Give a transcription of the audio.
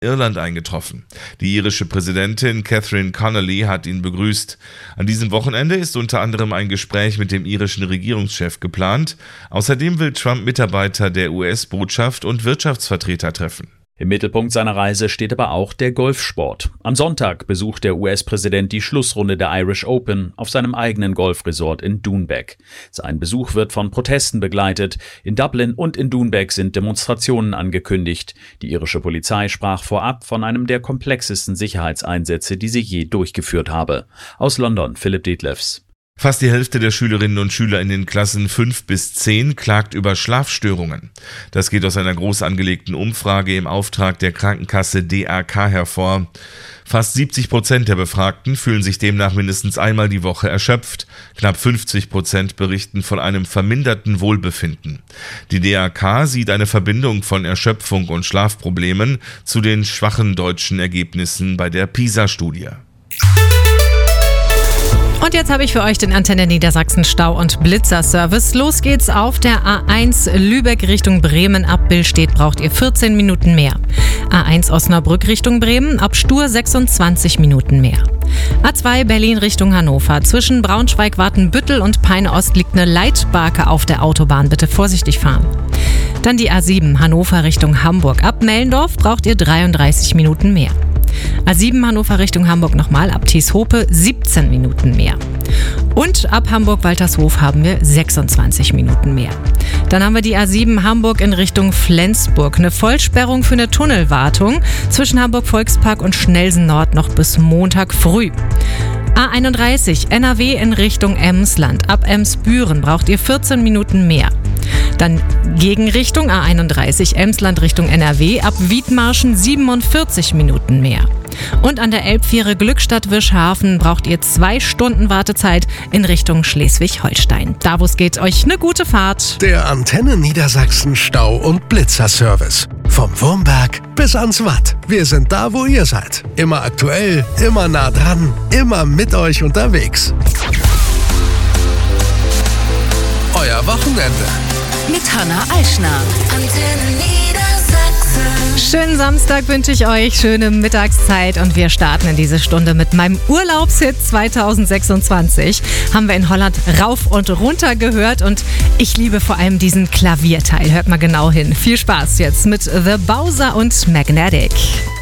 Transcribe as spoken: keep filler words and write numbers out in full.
Irland eingetroffen. Die irische Präsidentin Catherine Connolly hat ihn begrüßt. An diesem Wochenende ist unter anderem ein Gespräch mit dem irischen Regierungschef geplant. Außerdem will Trump Mitarbeiter der U S-Botschaft und Wirtschaftsvertreter treffen. Im Mittelpunkt seiner Reise steht aber auch der Golfsport. Am Sonntag besucht der U S-Präsident die Schlussrunde der Irish Open auf seinem eigenen Golfresort in Doonbeg. Sein Besuch wird von Protesten begleitet. In Dublin und in Doonbeg sind Demonstrationen angekündigt. Die irische Polizei sprach vorab von einem der komplexesten Sicherheitseinsätze, die sie je durchgeführt habe. Aus London, Philipp Detlefs. Fast die Hälfte der Schülerinnen und Schüler in den Klassen fünf bis zehn klagt über Schlafstörungen. Das geht aus einer groß angelegten Umfrage im Auftrag der Krankenkasse D R K hervor. Fast siebzig Prozent der Befragten fühlen sich demnach mindestens einmal die Woche erschöpft. Knapp fünfzig Prozent berichten von einem verminderten Wohlbefinden. Die D R K sieht eine Verbindung von Erschöpfung und Schlafproblemen zu den schwachen deutschen Ergebnissen bei der PISA-Studie. Und jetzt habe ich für euch den Antenne Niedersachsen Stau- und Blitzer-Service. Los geht's auf der A eins Lübeck Richtung Bremen. Ab Billstedt braucht ihr vierzehn Minuten mehr. A eins Osnabrück Richtung Bremen, ab Stur sechsundzwanzig Minuten mehr. A zwei Berlin Richtung Hannover. Zwischen Braunschweig, Watenbüttel und Peine Ost liegt eine Leitbarke auf der Autobahn. Bitte vorsichtig fahren. Dann die A sieben Hannover Richtung Hamburg. Ab Mellendorf braucht ihr dreiunddreißig Minuten mehr. A sieben Hannover Richtung Hamburg nochmal, ab Thieshope siebzehn Minuten mehr. Und ab Hamburg-Waltershof haben wir sechsundzwanzig Minuten mehr. Dann haben wir die A sieben Hamburg in Richtung Flensburg. Eine Vollsperrung für eine Tunnelwartung zwischen Hamburg-Volkspark und Schnellsen Nord noch bis Montag früh. A einunddreißig N R W in Richtung Emsland. Ab Emsbüren braucht ihr vierzehn Minuten mehr. Dann Gegenrichtung A einunddreißig Emsland Richtung N R W, ab Wiedmarschen siebenundvierzig Minuten mehr. Und an der Elbfähre Glückstadt-Wischhafen braucht ihr zwei Stunden Wartezeit in Richtung Schleswig-Holstein. Davos geht euch eine gute Fahrt. Der Antenne Niedersachsen Stau- und Blitzer-Service. Vom Wurmberg bis ans Watt. Wir sind da, wo ihr seid. Immer aktuell, immer nah dran, immer mit euch unterwegs. Euer Wochenende. Mit Hanna Eichner. Antenne Niedersachsen. Schönen Samstag wünsche ich euch, schöne Mittagszeit und wir starten in diese Stunde mit meinem Urlaubshit zweitausendsechsundzwanzig. Haben wir in Holland rauf und runter gehört und ich liebe vor allem diesen Klavierteil. Hört mal genau hin. Viel Spaß jetzt mit The Bowser und Magnetic.